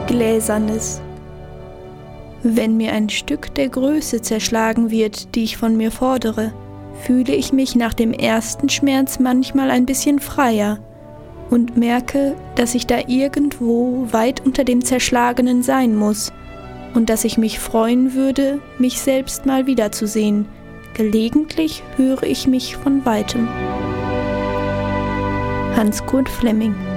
Gläsernes. Wenn mir ein Stück der Größe zerschlagen wird, die ich von mir fordere, fühle ich mich nach dem ersten Schmerz manchmal ein bisschen freier und merke, dass ich da irgendwo weit unter dem Zerschlagenen sein muss und dass ich mich freuen würde, mich selbst mal wiederzusehen. Gelegentlich höre ich mich von Weitem. Hans Kurt Flemming.